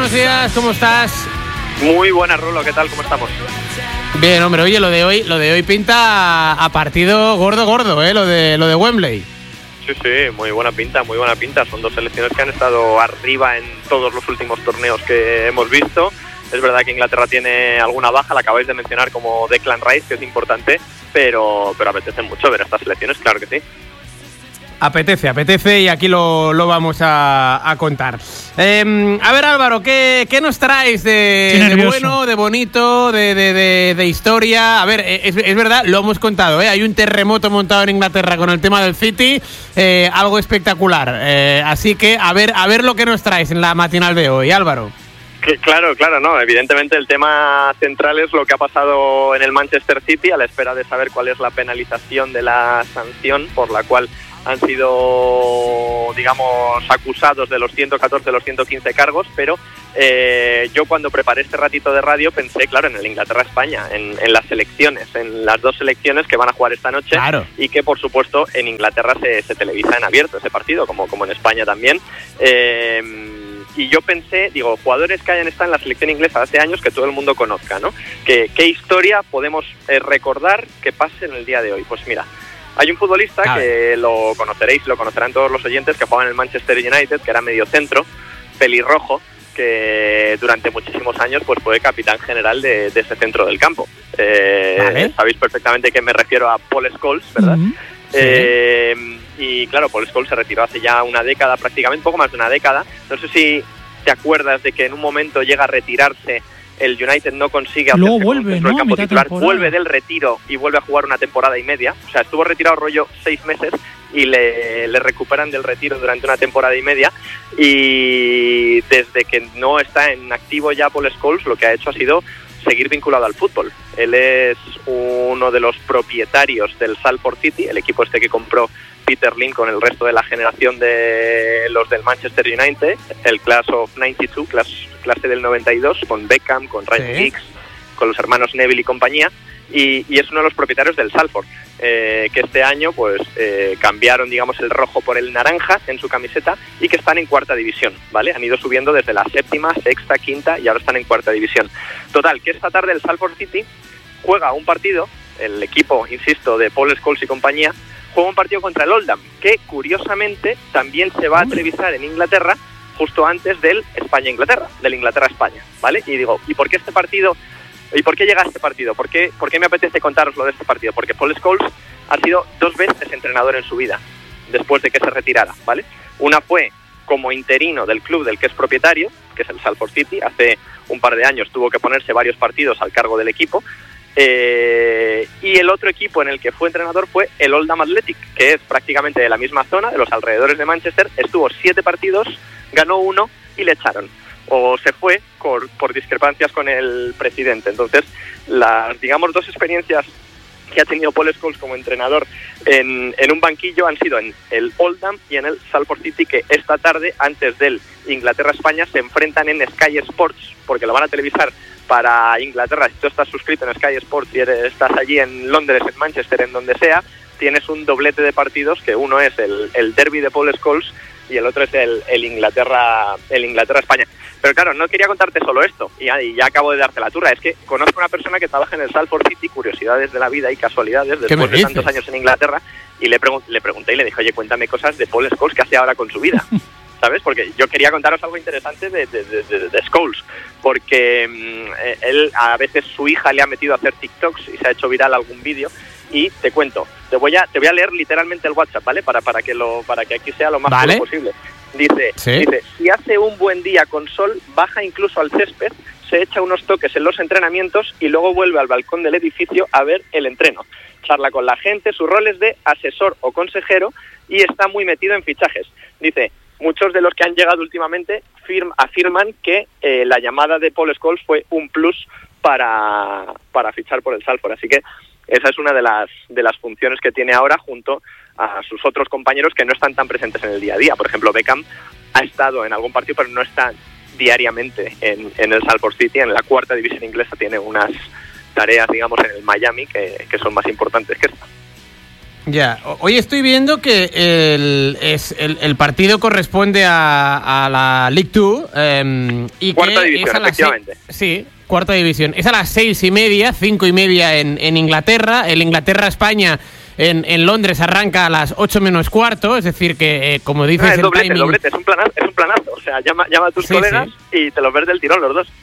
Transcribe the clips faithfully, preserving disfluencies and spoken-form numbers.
buenos días, ¿cómo estás? Muy buenas, Rulo, ¿qué tal? ¿Cómo estamos? Bien, hombre, oye, lo de hoy, lo de hoy pinta a partido gordo, gordo, ¿eh? Lo de, lo de Wembley. Sí, sí, muy buena pinta, muy buena pinta. Son dos selecciones que han estado arriba en todos los últimos torneos que hemos visto. Es verdad que Inglaterra tiene alguna baja, la acabáis de mencionar, como Declan Rice, que es importante, pero, pero apetece mucho ver estas selecciones, claro que sí. Apetece, apetece y aquí lo, lo vamos a, a contar. Eh, a ver, Álvaro, ¿qué, qué nos traes de, de bueno, de bonito, de, de, de, de historia? A ver, es, es verdad, lo hemos contado, ¿eh? Hay un terremoto montado en Inglaterra con el tema del City, eh, algo espectacular. Eh, así que a ver, a ver lo que nos traes en la matinal de hoy, Álvaro. Que, claro, claro, no. Evidentemente el tema central es lo que ha pasado en el Manchester City a la espera de saber cuál es la penalización de la sanción por la cual han sido, digamos, acusados de los ciento catorce, de los ciento quince cargos, pero eh, yo cuando preparé este ratito de radio pensé, claro, en el Inglaterra-España, en, en las selecciones, en las dos selecciones que van a jugar esta noche, claro. Y que, por supuesto, en Inglaterra se, se televisa en abierto ese partido, como, como en España también. Eh, Y yo pensé, digo, jugadores que hayan estado en la selección inglesa hace años que todo el mundo conozca, ¿no? ¿Qué, qué historia podemos eh, recordar que pase en el día de hoy? Pues mira, hay un futbolista claro. que lo conoceréis, lo conocerán todos los oyentes, que jugaba en el Manchester United, que era medio centro, pelirrojo, que durante muchísimos años pues fue capitán general de, de ese centro del campo. Eh, vale. Sabéis perfectamente que me refiero a Paul Scholes, ¿verdad? Uh-huh. Sí. Eh, y claro, Paul Scholes se retiró hace ya una década, prácticamente, poco más de una década. No sé si te acuerdas de que en un momento llega a retirarse, el United no consigue hacerse Luego vuelve, ¿no? el campo titular, temporada. vuelve del retiro y vuelve a jugar una temporada y media. O sea, estuvo retirado rollo seis meses y le, le recuperan del retiro durante una temporada y media. Y desde que no está en activo ya Paul Scholes, lo que ha hecho ha sido seguir vinculado al fútbol. Él es uno de los propietarios del Salford City, el equipo este que compró Peter Lim con el resto de la generación de los del Manchester United, el Class of noventa y dos, clase, clase del noventa y dos, con Beckham, con Ryan sí. Giggs, con los hermanos Neville y compañía, y, y es uno de los propietarios del Salford, eh, que este año pues eh, cambiaron, digamos, el rojo por el naranja en su camiseta y que están en cuarta división, ¿vale? Han ido subiendo desde la séptima, sexta, quinta y ahora están en cuarta división. Total, que esta tarde el Salford City juega un partido, el equipo, insisto, de Paul Scholes y compañía, juega un partido contra el Oldham, que curiosamente también se va a televisar en Inglaterra justo antes del España-Inglaterra, del Inglaterra-España, ¿vale? Y digo, ¿y por qué este partido? ¿Y por qué llega este partido? ¿Por qué, ¿Por qué me apetece contaros lo de este partido? Porque Paul Scholes ha sido dos veces entrenador en su vida, después de que se retirara, ¿vale? Una fue como interino del club del que es propietario, que es el Salford City. Hace un par de años tuvo que ponerse varios partidos al cargo del equipo. Eh, y el otro equipo en el que fue entrenador fue el Oldham Athletic, que es prácticamente de la misma zona, de los alrededores de Manchester. Estuvo siete partidos, ganó uno y le echaron. O se fue por, por discrepancias con el presidente. Entonces, las, digamos, dos experiencias que ha tenido Paul Scholes como entrenador en, en un banquillo han sido en el Oldham y en el Salford City, que esta tarde, antes del Inglaterra-España, se enfrentan en Sky Sports, porque lo van a televisar para Inglaterra. Si tú estás suscrito en Sky Sports y eres, estás allí en Londres, en Manchester, en donde sea, tienes un doblete de partidos, que uno es el, el derby de Paul Scholes y el otro es el, el Inglaterra el Inglaterra-España. Pero claro, no quería contarte solo esto, y ya, y ya acabo de darte la turra. Es que conozco a una persona que trabaja en el Salford City, curiosidades de la vida y casualidades, después de tantos años en Inglaterra, y le, pregun- le pregunté y le dije, oye, cuéntame cosas de Paul Scholes, ¿qué hace ahora con su vida? ¿Sabes? Porque yo quería contaros algo interesante de, de, de, de, de Scholes, porque mmm, él, a veces su hija le ha metido a hacer TikToks y se ha hecho viral algún vídeo. Y te cuento, te voy a te voy a leer literalmente el WhatsApp, ¿vale? Para para que lo para que aquí sea lo más ¿Vale? puro posible. Dice, ¿Sí? dice, si hace un buen día con sol, baja incluso al césped, se echa unos toques en los entrenamientos y luego vuelve al balcón del edificio a ver el entreno. Charla con la gente, su rol es de asesor o consejero y está muy metido en fichajes. Dice, muchos de los que han llegado últimamente firm, afirman que eh, la llamada de Paul Scholes fue un plus para, para fichar por el Salford. Así que esa es una de las de las funciones que tiene ahora junto a sus otros compañeros que no están tan presentes en el día a día. Por ejemplo, Beckham ha estado en algún partido, pero no está diariamente en, en el Salford City. En la cuarta división inglesa tiene unas tareas, digamos, en el Miami que, que son más importantes que esta. Ya, hoy estoy viendo que el, es, el, el partido corresponde a, a la League dos. Eh, y cuarta que división, es a las efectivamente. Seis, sí, cuarta división. Es a las seis y media, cinco y media en, en Inglaterra. El Inglaterra-España en, en Londres arranca a las ocho menos cuarto. Es decir, que eh, como dices, no, es el doblete, timing... doblete, es un planazo, es un planazo. O sea, llama, llama a tus sí, colegas sí. y te los ves del tirón los dos.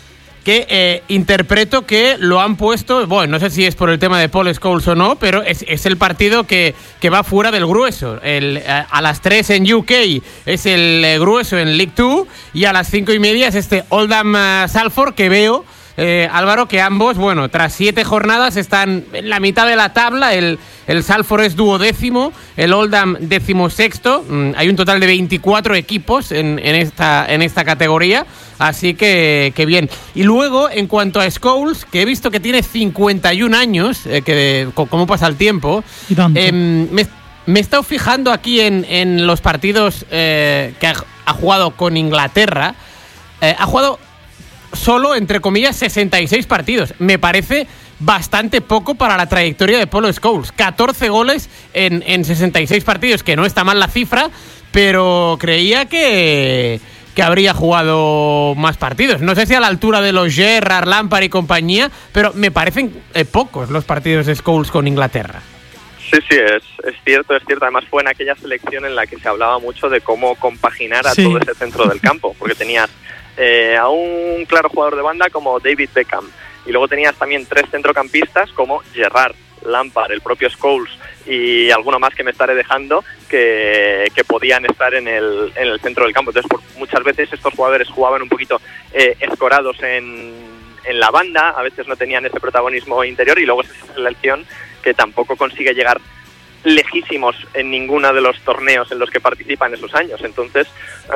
Que eh, interpreto que lo han puesto, bueno, no sé si es por el tema de Paul Scholes o no, pero es, es el partido que, que va fuera del grueso. El, a, a las tres en U K es el eh, grueso en League dos y a las cinco y media es este Oldham uh, Salford, que veo, eh, Álvaro, que ambos, bueno, tras siete jornadas están en la mitad de la tabla. El, el Salford es duodécimo, el Oldham decimosexto. Mm, hay un total de veinticuatro equipos en, en, esta, en esta categoría. Así que, que bien. Y luego, en cuanto a Scholes, que he visto que tiene cincuenta y un años, eh, que cómo pasa el tiempo, eh, me, me he estado fijando aquí en, en los partidos eh, que ha, ha jugado con Inglaterra. Eh, ha jugado solo, entre comillas, sesenta y seis partidos. Me parece bastante poco para la trayectoria de Paul Scholes. catorce goles en, en sesenta y seis partidos, que no está mal la cifra, pero creía que... que habría jugado más partidos. No sé si a la altura de los Gerrard, Lampard y compañía, pero me parecen eh, pocos los partidos de Scholes con Inglaterra. Sí, sí, es, es cierto, es cierto. Además fue en aquella selección en la que se hablaba mucho de cómo compaginar a sí. todo ese centro del campo, porque tenías eh, a un claro jugador de banda como David Beckham, y luego tenías también tres centrocampistas como Gerrard, Lampard, el propio Scholes y alguno más que me estaré dejando que, que podían estar en el, en el centro del campo. Entonces, por, muchas veces estos jugadores jugaban un poquito eh, escorados en, en la banda, a veces no tenían ese protagonismo interior, y luego es esa selección que tampoco consigue llegar lejísimos en ninguno de los torneos en los que participa en esos años. Entonces,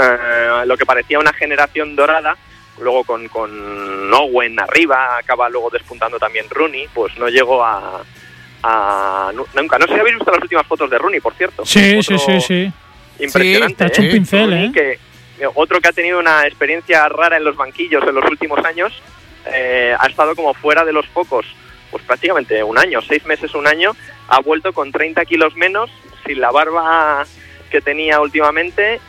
eh, lo que parecía una generación dorada, luego con, con Owen arriba, acaba luego despuntando también Rooney, pues no llegó a... A, nunca, no sé si habéis visto las últimas fotos de Rooney, por cierto. Sí, sí, sí, sí. Impresionante. Sí, está hecho ¿eh? un pincel, Rooney, ¿eh? Que, otro que ha tenido una experiencia rara en los banquillos en los últimos años, eh, ha estado como fuera de los focos, pues prácticamente un año, seis meses, un año, ha vuelto con treinta kilos menos, sin la barba que tenía últimamente,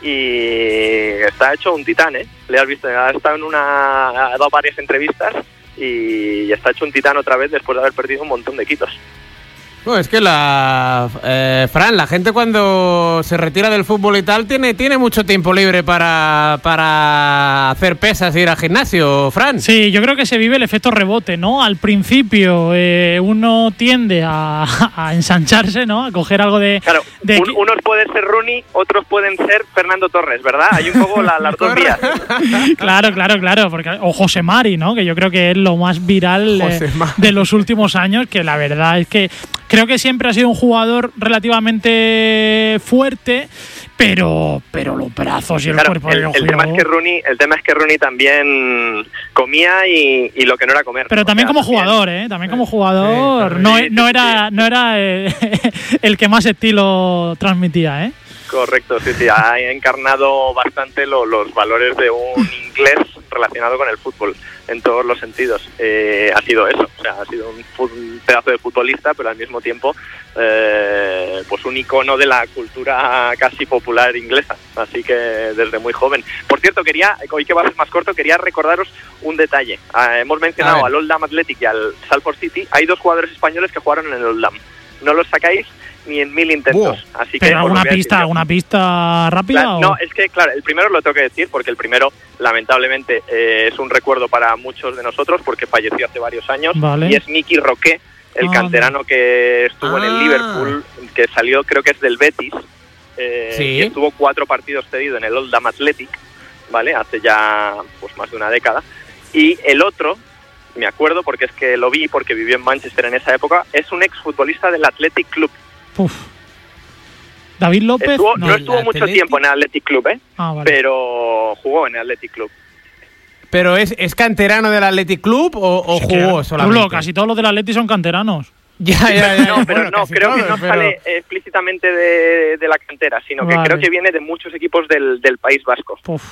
y está hecho un titán, ¿eh? Le has visto, ha estado en una, ha dado varias entrevistas y está hecho un titán otra vez después de haber perdido un montón de kilos. No, es que la eh, Fran, la gente cuando se retira del fútbol y tal tiene, tiene mucho tiempo libre para, para hacer pesas e ir al gimnasio, Fran. Sí, yo creo que se vive el efecto rebote, ¿no? Al principio eh, uno tiende a, a ensancharse, ¿no? A coger algo de... Claro, de... Un, unos pueden ser Rooney, otros pueden ser Fernando Torres, ¿verdad? Hay un poco la, las dos vías. Claro, claro, claro. Porque, o José Mari, ¿no? Que yo creo que es lo más viral eh, de los últimos años, que la verdad es que creo que siempre ha sido un jugador relativamente fuerte, pero pero los brazos y el claro, cuerpo el, del el tema es que Rooney, el tema es que Rooney también comía y, y lo que no era comer. Pero también o sea, como también. jugador, ¿eh? También como jugador sí, no, sí, no era sí. no era eh, el que más estilo transmitía, ¿eh? Correcto, sí, sí, ha encarnado bastante lo, los valores de un inglés relacionado con el fútbol en todos los sentidos. Eh, ha sido eso, o sea, ha sido un, un pedazo de futbolista, pero al mismo tiempo eh, pues un icono de la cultura casi popular inglesa, así que desde muy joven. Por cierto, quería, hoy que va a ser más corto, quería recordaros un detalle. Eh, hemos mencionado al Oldham Athletic y al Salford City. Hay dos jugadores españoles que jugaron en el Oldham. No los sacáis ni en mil intentos. Wow. Así ¿Pero que alguna pista, alguna pista rápida? Claro, o? No, es que, claro, el primero lo tengo que decir porque el primero, lamentablemente, eh, es un recuerdo para muchos de nosotros porque falleció hace varios años. Vale. Y es Miki Roque, el ah, canterano que estuvo ah. en el Liverpool, que salió, creo que es del Betis, eh, ¿sí? Y estuvo cuatro partidos cedido en el Oldham Athletic, ¿vale? Hace ya pues más de una década. Y el otro, me acuerdo porque es que lo vi porque vivió en Manchester en esa época, es un exfutbolista del Athletic Club. Uf. David López estuvo, no, no estuvo el mucho Athletic... tiempo en el Athletic Club, ¿eh? Ah, vale. Pero jugó en el Athletic Club. ¿Pero es, es canterano del Athletic Club o, o sí, jugó solamente? Rulo, casi todos los del Athletic son canteranos. Ya, ya, ya. No, pero bueno, no, creo todos, que no pero... sale explícitamente de, de la cantera, sino vale. que creo que viene de muchos equipos del, del País Vasco. Uf.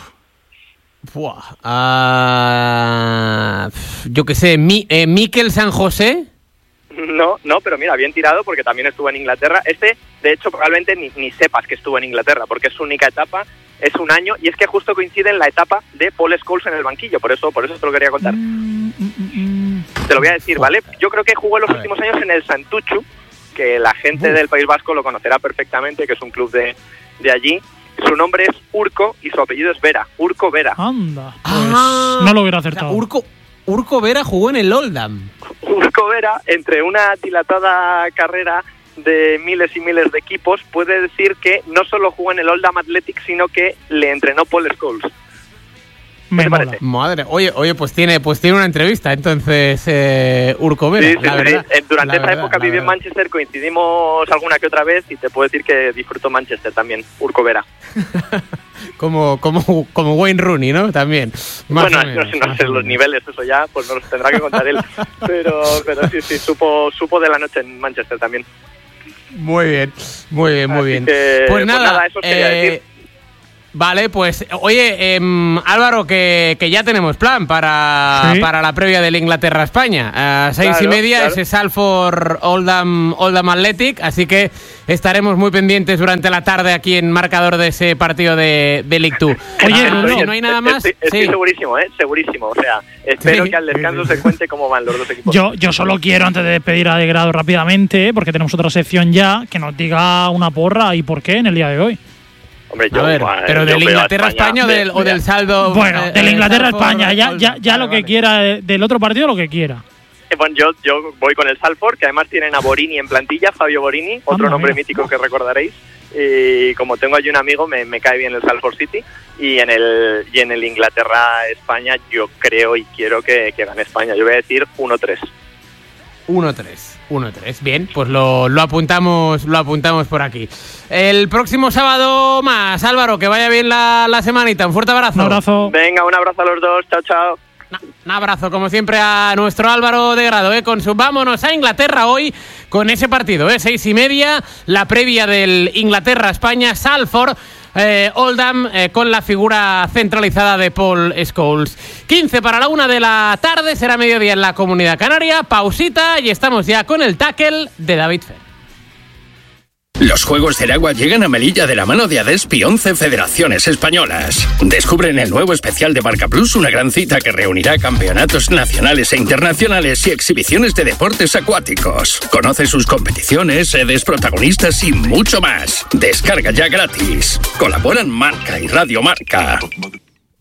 Buah. Uh, yo qué sé, Mi, eh, Mikel San José. No, no, pero mira, bien tirado porque también estuvo en Inglaterra. Este, de hecho, probablemente ni, ni sepas que estuvo en Inglaterra porque es su única etapa, es un año y es que justo coincide en la etapa de Paul Scholes en el banquillo, por eso por eso te lo quería contar. Mm, mm, mm. Te lo voy a decir, ¿vale? Yo creo que jugó los últimos años en el Santuchu, que la gente del País Vasco lo conocerá perfectamente, que es un club de, de allí. Su nombre es Urco y su apellido es Vera, Urco Vera. Anda, pues ah, no lo hubiera acertado. Urco, Urco Vera jugó en el Oldham. Urco Vera, entre una dilatada carrera de miles y miles de equipos, puede decir que no solo jugó en el Oldham Athletic, sino que le entrenó Paul Scholes. Me ¿Qué parece? Madre, oye, oye, pues tiene, pues tiene una entrevista, entonces eh, Urco Vera. Sí, sí, la sí. Verdad, Durante esa verdad, época viví en Manchester, coincidimos alguna que otra vez y te puedo decir que disfruto Manchester también, Urco Vera. como, como, como Wayne Rooney, ¿no? También. Más bueno, menos, no, no sé los niveles, eso ya, pues nos los tendrá que contar él. Pero, pero sí, sí, supo, supo de la noche en Manchester también. Muy bien, muy bien, muy Así bien. Que, pues, nada, pues nada, eso quería eh, decir. Vale, pues oye, eh, Álvaro, que, que ya tenemos plan para, ¿sí? para la previa del Inglaterra-España. A seis claro, y media, claro. Ese Salford Oldham, Oldham Athletic, así que estaremos muy pendientes durante la tarde aquí en marcador de ese partido de, de League dos. Oye, ah, no, oye, no hay nada más. Estoy, estoy sí. segurísimo, ¿eh? Segurísimo. O sea, espero sí. que al descanso se cuente cómo van los dos equipos. Yo, yo solo quiero, antes de despedir a De Grado rápidamente, porque tenemos otra sección ya, que nos diga una porra y por qué en el día de hoy. Hombre, yo, a ver, bueno, pero del Inglaterra-España o del, o del saldo. Bueno, eh, del Inglaterra-España, ya, ya, ya vale, lo que vale. quiera, del otro partido lo que quiera. Eh, bueno, yo, yo voy con el Salford, que además tienen a Borini en plantilla, Fabio Borini, otro Anda, nombre mira. mítico que recordaréis. Y como tengo allí un amigo, me, me cae bien el Salford City. Y en el y en el Inglaterra-España, yo creo y quiero que, que gane España. Yo voy a decir uno tres. uno tres. uno tres. Bien, pues lo, lo apuntamos lo apuntamos por aquí. El próximo sábado más, Álvaro, que vaya bien la, la semanita. Un fuerte abrazo. Un abrazo. Venga, un abrazo a los dos. Chao, chao. Un abrazo, como siempre, a nuestro Álvaro de Grado, ¿eh? Con su vámonos a Inglaterra hoy con ese partido, ¿eh? Seis y media, la previa del Inglaterra-España, Salford. Eh, Oldham eh, con la figura centralizada de Paul Scholes. quince para la una de la tarde, será mediodía en la Comunidad Canaria. Pausita y estamos ya con el tackle de David Fer. Los Juegos del Agua llegan a Melilla de la mano de Adespi once Federaciones Españolas. Descubre en el nuevo especial de Marca Plus una gran cita que reunirá campeonatos nacionales e internacionales y exhibiciones de deportes acuáticos. Conoce sus competiciones, sedes, protagonistas y mucho más. Descarga ya gratis. Colaboran Marca y Radio Marca.